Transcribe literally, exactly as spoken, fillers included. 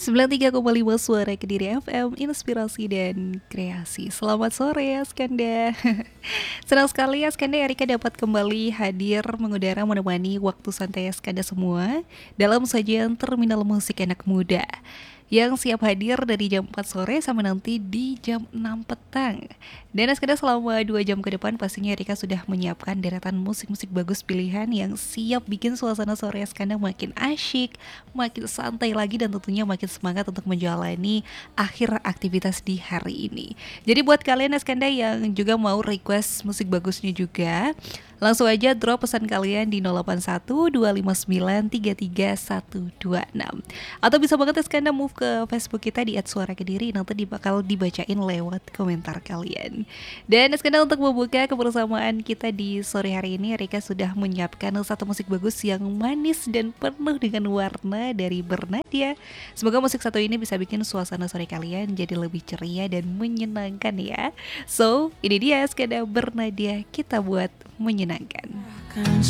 sembilan puluh tiga koma lima Suara Kediri F M, inspirasi dan kreasi. Selamat sore ya Skanda. Senang sekali ya Skanda, Erika dapat kembali hadir mengudara menemani waktu santai Skanda semua dalam sajian Terminal Musik Anak Muda yang siap hadir dari jam empat sore sampai nanti di jam enam petang. Dan Skanda selama dua jam ke depan pastinya Erika sudah menyiapkan deretan musik-musik bagus pilihan yang siap bikin suasana sore Skanda makin asyik, makin santai lagi, dan tentunya makin semangat untuk menjalani akhir aktivitas di hari ini. Jadi buat kalian Skanda yang juga mau request musik bagusnya juga, langsung aja drop pesan kalian di nol delapan satu dua lima sembilan tiga tiga satu dua enam. Atau bisa banget Skanda move ke Facebook kita di et suara kediri, nanti bakal dibacain lewat komentar kalian. Dan Skanda untuk membuka kebersamaan kita di sore hari ini, Rika sudah menyiapkan satu musik bagus yang manis dan penuh dengan warna dari Bernadia. Semoga musik satu ini bisa bikin suasana sore kalian jadi lebih ceria dan menyenangkan ya. So, ini dia Skanda Bernadia, kita buat menyenangkan.